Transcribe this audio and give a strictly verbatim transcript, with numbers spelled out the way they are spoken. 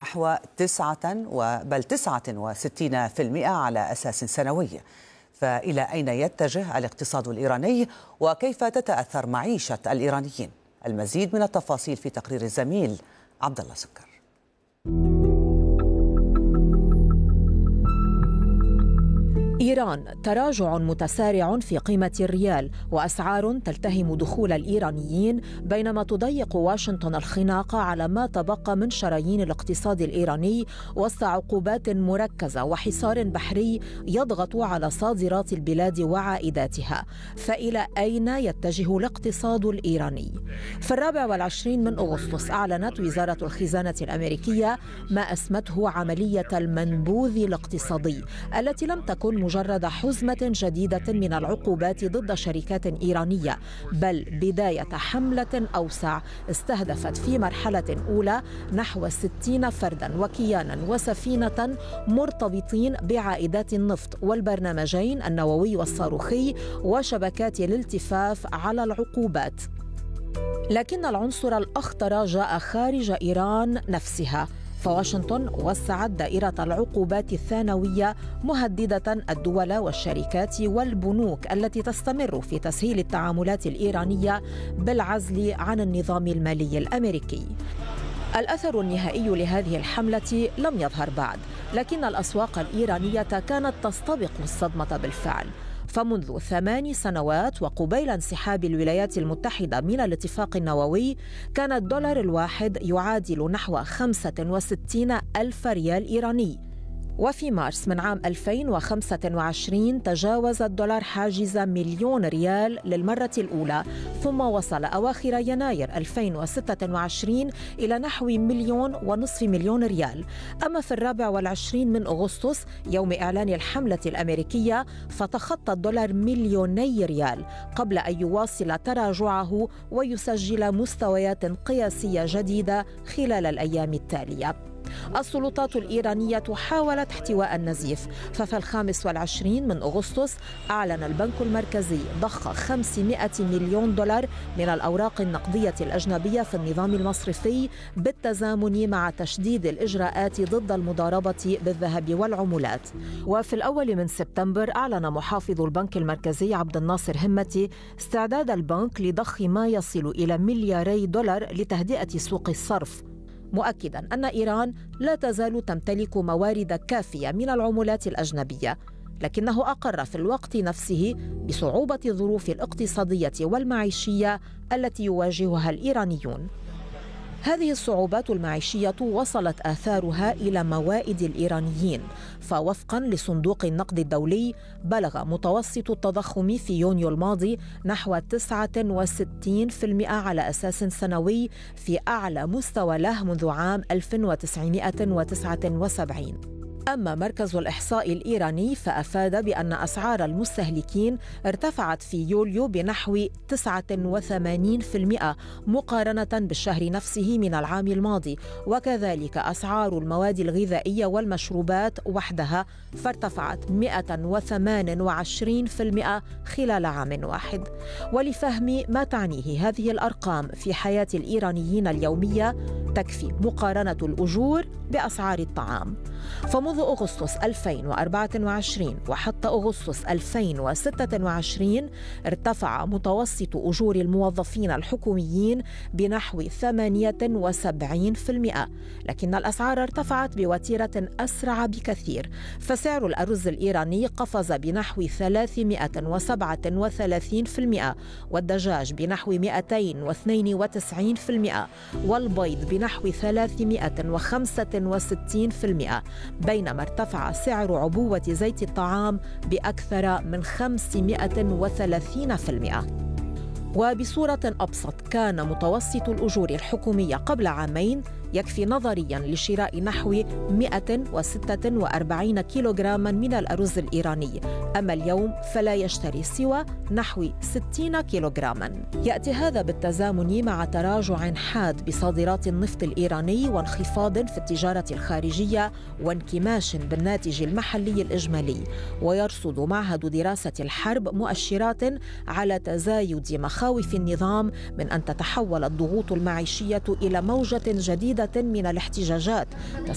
نحو تسعة بل تسعة وستين بالمئة على أساس سنوي. فإلى أين يتجه الاقتصاد الإيراني وكيف تتأثر معيشة الإيرانيين؟ المزيد من التفاصيل في تقرير الزميل عبد الله سكر. إيران تراجع متسارع في قيمة الريال وأسعار تلتهم دخول الإيرانيين، بينما تضيق واشنطن الخناق على ما تبقى من شرايين الاقتصاد الإيراني وسط عقوبات مركزة وحصار بحري يضغط على صادرات البلاد وعائداتها. فإلى أين يتجه الاقتصاد الإيراني؟ في الرابع والعشرين من أغسطس أعلنت وزارة الخزانة الأمريكية ما أسمته عملية المنبوذ الاقتصادي التي لم تكن مجرد حزمة جديدة من العقوبات ضد شركات إيرانية، بل بداية حملة أوسع استهدفت في مرحلة أولى نحو ستين فردا وكيانا وسفينة مرتبطين بعائدات النفط والبرنامجين النووي والصاروخي وشبكات الالتفاف على العقوبات. لكن العنصر الأخطر جاء خارج إيران نفسها، فواشنطن وسعت دائرة العقوبات الثانوية مهددة الدول والشركات والبنوك التي تستمر في تسهيل التعاملات الإيرانية بالعزل عن النظام المالي الأمريكي. الأثر النهائي لهذه الحملة لم يظهر بعد، لكن الأسواق الإيرانية كانت تستبق الصدمة بالفعل. فمنذ ثمان سنوات وقبيل انسحاب الولايات المتحدة من الاتفاق النووي كان الدولار الواحد يعادل نحو خمسة وستين ألف ريال إيراني. وفي مارس من عام ألفين وخمسة وعشرين تجاوز الدولار حاجز مليون ريال للمرة الأولى، ثم وصل أواخر يناير ألفين وستة وعشرين إلى نحو مليون ونصف مليون ريال. أما في الرابع والعشرين من أغسطس يوم إعلان الحملة الأمريكية فتخطى الدولار مليوني ريال قبل أن يواصل تراجعه ويسجل مستويات قياسية جديدة خلال الأيام التالية. السلطات الإيرانية حاولت احتواء النزيف، ففي الخامس والعشرين من أغسطس أعلن البنك المركزي ضخ خمسمائة مليون دولار من الأوراق النقدية الأجنبية في النظام المصرفي بالتزامن مع تشديد الإجراءات ضد المضاربة بالذهب والعملات. وفي الأول من سبتمبر أعلن محافظ البنك المركزي عبد الناصر همتي استعداد البنك لضخ ما يصل إلى ملياري دولار لتهدئة سوق الصرف، مؤكداً أن إيران لا تزال تمتلك موارد كافية من العملات الأجنبية، لكنه أقر في الوقت نفسه بصعوبة الظروف الاقتصادية والمعيشية التي يواجهها الإيرانيون. هذه الصعوبات المعيشية وصلت آثارها إلى موائد الإيرانيين، فوفقاً لصندوق النقد الدولي بلغ متوسط التضخم في يونيو الماضي نحو تسعة وستين بالمئة على أساس سنوي، في أعلى مستوى له منذ عام ألف وتسعمائة وتسعة وسبعين. أما مركز الإحصاء الإيراني فأفاد بأن أسعار المستهلكين ارتفعت في يوليو بنحو تسعة وثمانين بالمئة مقارنة بالشهر نفسه من العام الماضي، وكذلك أسعار المواد الغذائية والمشروبات وحدها فارتفعت مئة وثمانية وعشرين بالمئة خلال عام واحد. ولفهم ما تعنيه هذه الأرقام في حياة الإيرانيين اليومية تكفي مقارنة الأجور بأسعار الطعام. فمنذ أغسطس ألفين وأربعة وعشرين وحتى أغسطس ألفين وستة وعشرين ارتفع متوسط أجور الموظفين الحكوميين بنحو ثمانية وسبعين بالمئة، لكن الأسعار ارتفعت بوتيرة أسرع بكثير. فسعر الأرز الإيراني قفز بنحو ثلاثمائة وسبعة وثلاثين بالمئة، والدجاج بنحو مئتين واثنين وتسعين بالمئة، والبيض بنحو ثلاثمائة وخمسة وستين بالمئة، بينما ارتفع سعر عبوة زيت الطعام بأكثر من خمسمائة وثلاثين بالمئة. وبصورة أبسط كان متوسط الأجور الحكومية قبل عامين يكفي نظرياً لشراء نحو مئة وستة وأربعين كيلوغراما من الأرز الإيراني، أما اليوم فلا يشتري سوى نحو ستين كيلوغراما. يأتي هذا بالتزامن مع تراجع حاد بصادرات النفط الإيراني وانخفاض في التجارة الخارجية وانكماش بالناتج المحلي الإجمالي. ويرصد معهد دراسة الحرب مؤشرات على تزايد مخاوف النظام من أن تتحول الضغوط المعيشية إلى موجة جديدة من الاحتجاجات